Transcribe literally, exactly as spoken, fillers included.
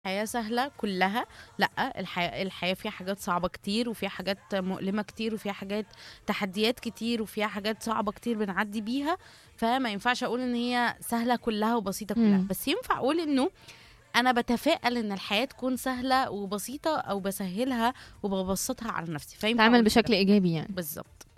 حياة سهلة كلها، لأ، الحياة الحياة فيها حاجات صعبة كتير، وفيها حاجات مؤلمة كتير، وفيها حاجات تحديات كتير، وفيها حاجات صعبة كتير بنعدّي بيها، فما ينفعش أقول إن هي سهلة كلها وبسيطة كلها، إمم. بس ينفع أقول إنه أنا باتفائل إن الحياة تكون سهلة وبسيطة أو باسهّلها وبابسّطها على نفسي، فينفع تتعامل أقول كده. بشكل إيجابي يعني. بالضبط.